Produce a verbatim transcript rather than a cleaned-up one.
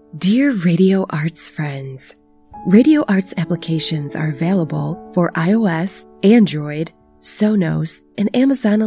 Dear Radio Arts friends, Radio Arts applications are available for iOS, Android, Sonos, and Amazon